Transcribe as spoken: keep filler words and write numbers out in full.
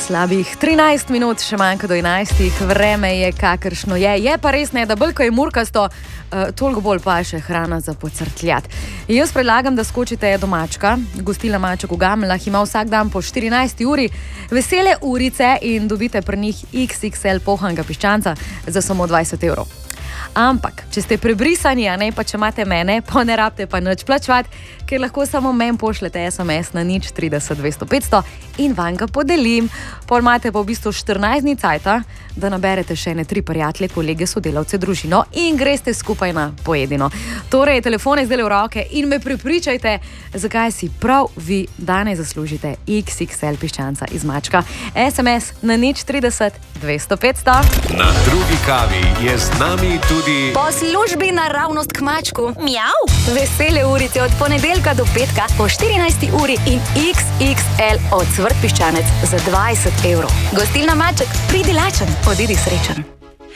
Slabih trinajst minut, še manjka do enajstih, vreme je kakršno je. Je pa res ne, da bolj ko je murkasto, uh, toliko bolj pa še hrana za pocrtljat. Jaz predlagam, da skočite domačka. Gostilna Maček v Gameljnah ima vsak dan po štirinajsti uri vesele urice in dobite pri njih iks iks el pohanega piščanca za samo dvajset evrov. Ampak, če ste prebrisani, a ne, pa če imate mene, pa ne rabite pa nič plačevati, ker lahko samo meni pošljete es em es na nič trideset dvesto petsto in vam ga podelim. Pol imate pa v bistvu štirinajst dni cajta, da naberete še ene tri prijatelje, kolege, sodelavce, družino in greste skupaj na pojedino. Torej, telefone zdaj v roke in me prepričajte, zakaj si prav vi danes zaslužite iks iks el piščanca iz Mačka. es em es na nič trideset dvesto petsto. Na drugi kavi je z nami tudi po službi naravnost k Mačku. Mjav! Vesele urice od ponedeljka do petka po štirinajsti uri in iks iks el ocvrt piščanec za dvajset evrov. Gostilna Maček, pridi lačen, odidi srečen.